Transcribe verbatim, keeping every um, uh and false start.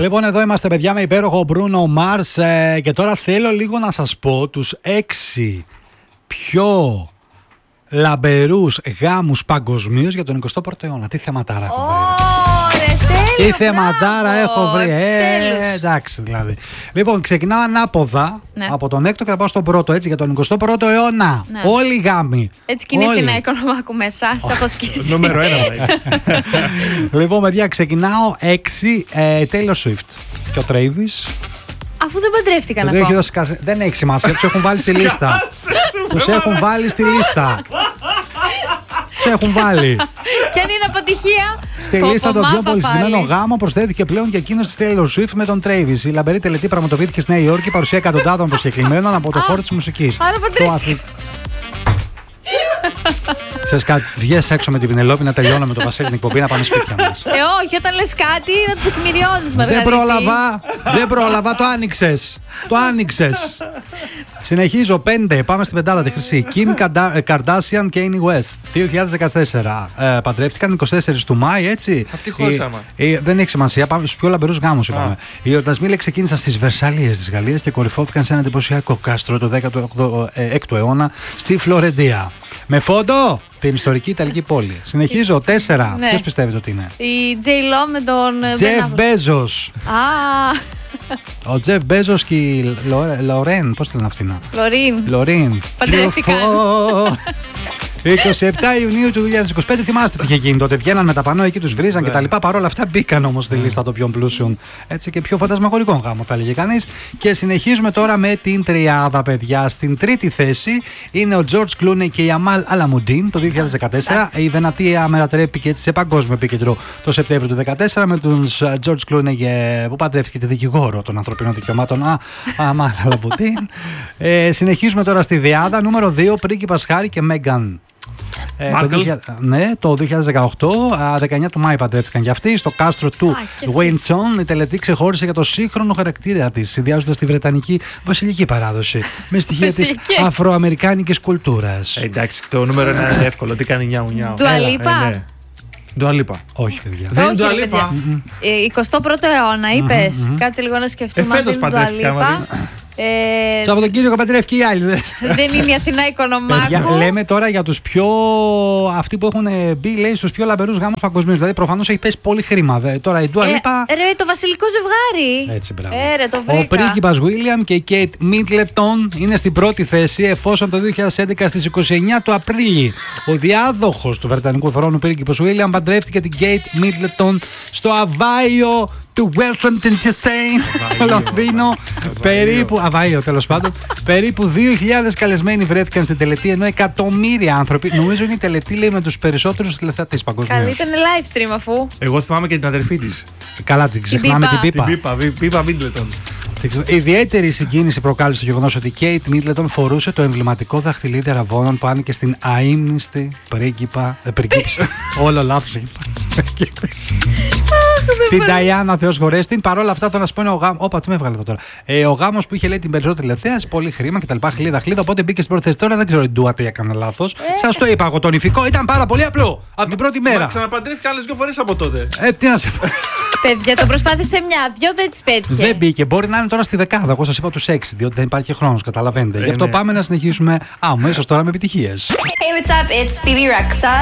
Λοιπόν, εδώ είμαστε, παιδιά, με υπέροχο Bruno Mars. Ε, και τώρα θέλω λίγο να σας πω τους έξι πιο λαμπερούς γάμους παγκοσμίως για τον εικοστό πρώτο αιώνα. Τι θεματάρα έχω βρει. Τι θεματάρα έχω βρει. Ε, εντάξει, δηλαδή. Λοιπόν, ξεκινάω ανάποδα, ναι, από τον έκτο και θα πάω στον πρώτο, έτσι, για τον εικοστό πρώτο αιώνα. Ναι. Όλοι οι γάμοι. Έτσι κινείται ένα οικονομάκου μέσα, σε αποσκήσει. Νούμερο ένα. Λοιπόν, παιδιά, ξεκινάω έξι. ε, Taylor Swift και ο Travis. Αφού δεν παντρεύτηκαν ακόμα. ακόμα. Κασε... Δεν έχει σημασία, τους έχουν βάλει στη λίστα. Τους έχουν βάλει στη λίστα. Τους έχουν βάλει. Και αν είναι αποτυχία. Στη λίστα των πιο πολυζητημένων γάμων προσθέθηκε πλέον και εκείνος της Taylor Swift με τον Travis. Η λαμπερή τελετή πραγματοποιήθηκε στη Νέα Υόρκη, παρουσία εκατοντάδων προσκεκλημένων από το χώρο της μουσικής. Άρα παντρεύτηκε. Ξέρεις κάτι, βγες έξω με την Πινελόπη να τελειώνω με το Βασίλη την εκπομπή να πάμε σπίτια μας. Ε, όχι, όταν λες κάτι να το τεκμηριώνεις, Μαργαρίτη. Δεν πρόλαβα, δεν πρόλαβα, το άνοιξες. Το άνοιξες. Συνεχίζω, πέντε, πάμε στην πεντάδα τη χρυσή. Kim Kardashian και Kanye West, δύο χιλιάδες δεκατέσσερα. Ε, παντρεύτηκαν εικοστή τέταρτη του Μάη, έτσι. Αυτοί χώσαμε. Δεν έχει σημασία, πάμε στους πιο λαμπερούς γάμους, είπαμε. Οι εορτασμοί ξεκίνησαν στις Βερσαλίες της Γαλλίας και κορυφώθηκαν σε ένα εντυπωσιακό κάστρο του δέκατου έκτου αιώνα στη Φλωρεντία. Με φόντο την ιστορική Ιταλική πόλη. Συνεχίζω, τέσσερα. Ναι. Ποιος πιστεύετε ότι είναι? Η J-Lo με τον Jeff Bezos. Α. Ο Jeff Bezos και η Λορέν, πώς λένε αυτήν? Λωρίν. Λωρίν. Παντρεύτηκαν. εικοστή επτά Ιουνίου του δύο χιλιάδες είκοσι πέντε, θυμάστε τι είχε γίνει τότε. Βγαίναν με τα πανό εκεί, τους βρίζαν κτλ. Παρ' όλα αυτά μπήκαν όμως στη λίστα των πιο πλούσιων, έτσι, και πιο φαντασμαγορικών γάμων, θα έλεγε κανείς. Και συνεχίζουμε τώρα με την τριάδα, παιδιά. Στην τρίτη θέση είναι ο George Clooney και η Αμάλ Αλαμουντίν το δύο χιλιάδες δεκατέσσερα. Η Βενατία μετατρέπηκε έτσι σε παγκόσμιο επίκεντρο το Σεπτέμβριο του δύο χιλιάδες δεκατέσσερα με τον George Clooney που παντρεύτηκε τη δικηγόρο των ανθρωπίνων δικαιωμάτων, Αμάλ Αλαμουντίν. Ε, συνεχίζουμε τώρα στη διάδα. Νούμερο δύο, πρίγκιπας Χάρι και Μέγκαν. Ε, το δύο χιλιάδες, ναι, το δύο χιλιάδες δεκαοκτώ, δεκαεννιά του Μάη παντρεύτηκαν και αυτοί στο κάστρο του Windsor. Η τελετή ξεχώρισε για το σύγχρονο χαρακτήρα της, συνδυάζοντας τη βρετανική βασιλική παράδοση με στοιχεία της αφροαμερικάνικης κουλτούρας. Ε, εντάξει, το νούμερο ένα είναι εύκολο. Τι κάνει νιάου νιάου. Ντουαλίπα. Ντουαλίπα. Όχι, παιδιά. Δεν είναι Ντουαλίπα. εικοστό πρώτο αιώνα, είπες. Κάτσε λίγο να σκεφτούμε. Ε, φέτος παντρεύτηκαν. Ε, Σαββατοκύριακο παντρεύτηκε η άλλη. Δεν είναι η Αθηνά Οικονομάκου. Λέμε τώρα για τους πιο. Αυτοί που έχουν μπει, λέει, στους πιο λαμπερούς γάμους παγκοσμίως. Δηλαδή προφανώς έχει πέσει πολύ χρήμα. Δε. Τώρα η Dua Lipa. Ε, ρε, το βασιλικό ζευγάρι. Έτσι, μπράβο. Ε, ρε, το βρήκα. Ο πρίγκιπας William και η Kate Middleton είναι στην πρώτη θέση, εφόσον το δύο χιλιάδες έντεκα στις είκοσι εννιά του Απρίλη ο διάδοχος του βρετανικού θρόνου πρίγκιπας William παντρεύτηκε την Kate Middleton στο Αβάιο του Wellington στο Λονδίνο. Περίπου. Αβάιο, τέλος πάντων. Περίπου δύο χιλιάδες καλεσμένοι βρέθηκαν στην τελετή, ενώ εκατομμύρια άνθρωποι. Νομίζω είναι η τελετή, λέει, με τους περισσότερους τηλεθεατές παγκοσμίως. Καλή, ήταν live stream αφού. Εγώ θυμάμαι και την αδερφή της. Καλά, την ξεχνάμε την Πίπα. Την Πίπα, Πίπα Μίτλετον. Ιδιαίτερη συγκίνηση προκάλεσε το γεγονός ότι η Κέιτ Μίτλετον φορούσε το εμβληματικό δαχτυλίδι αραβώνων που άνοιγε στην αείμνηστη πρίγκιπα. Ε, πριγκίψα. Όλο λάθος έχει πάει. Την Νταϊάννα, Θεός χωρέστην. Παρ' όλα αυτά, θα να σου πω είναι ο γάμος. Όπα, τι με έβγαλε εδώ τώρα. Ε, ο γάμος που είχε, λέει, την περισσότερη τηλεθέαση, πολύ χρήμα κτλ. Χλίδα, χλίδα. Οπότε μπήκε στην πρώτη θέση. Τώρα δεν ξέρω η Ντούα τι έκανε λάθος. Ε, Σας το είπα εγώ, το νηφικό ήταν πάρα πολύ απλό. Από την πρώτη μέρα. Ξαναπαντρεύτηκα άλλες δύο φορές από τότε. Ε, τι να σε πω. Παιδιά, το προσπάθησε μια, δυο δεν τις πέτυχε. Δεν μπήκε. Μπορεί να είναι τώρα στη δεκάδα. Εγώ σας είπα τους έξι, διότι δεν υπάρχει χρόνος, καταλαβαίνετε. Ε, Γι' αυτό ναι. πάμε να συνεχίσουμε αμέσως τώρα με επιτυχίες. Hey, what's up? It's Bibi Rexha.